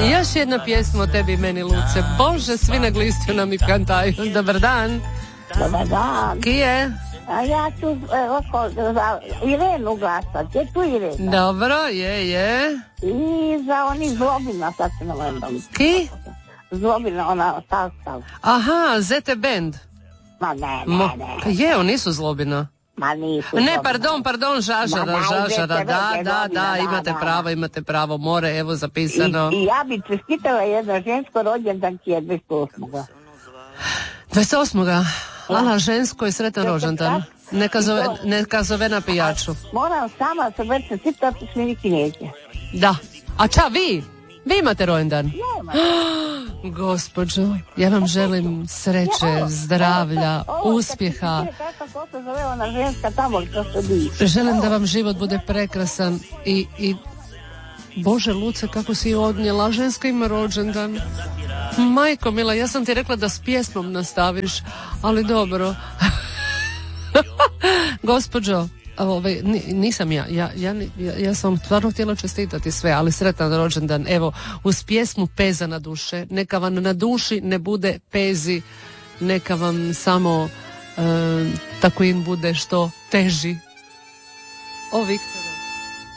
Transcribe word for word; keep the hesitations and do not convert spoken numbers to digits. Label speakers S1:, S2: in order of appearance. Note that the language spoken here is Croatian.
S1: Još jedna pjesma o tebi i meni, Luce. Bože, svi na glistu nam i kantaju. Dobar dan.
S2: Dobar dan.
S1: Kije?
S2: A ja tu oko, za Irenu glasat. Je tu Irena?
S1: Dobro, je, je.
S2: I za oni Zlobina, sad se na mojem domu.
S1: Ki?
S2: Zlobina, ona sastav.
S1: Aha, Zete Band.
S2: Ma ne, ne,
S1: Mo,
S2: ne.
S1: je, oni su Zlobina.
S2: Ma nisu.
S1: Ne,
S2: Zlobina.
S1: pardon, pardon, Žažara,
S2: Ma daj,
S1: Žažara,
S2: Zete
S1: da,
S2: Band je
S1: da,
S2: Zlobina,
S1: da,
S2: da,
S1: imate
S2: da.
S1: pravo, imate pravo, more, evo zapisano.
S2: I, I ja bi čestitala jedno žensko rođendan ki je dvadeset osmog
S1: dvadeset osmog Hvala žensko i sretan rođendan. Neka zove,
S2: to-
S1: neka zove na pijaču.
S2: Moram sama se već čestitati s mi niki neće.
S1: Da. A ča, vi? Vi imate rođendan?
S2: Nema.
S1: Gospođo, ja vam želim sreće, zdravlja, uspjeha.
S2: Kako se zove ona ženska tamo što se bi.
S1: Želim da vam život bude prekrasan i, i Bože, Luce, kako si odnijela, ženska ima rođendan. Majko mila, ja sam ti rekla da s pjesmom nastaviš, ali dobro. Gospođo, ovaj, nisam ja, ja, ja, ja, ja sam stvarno htjela čestitati sve, ali sretan rođendan, evo, uz pjesmu Peza na duše, neka vam na duši ne bude pezi, neka vam samo e, tako im bude što teži. O, Viktora.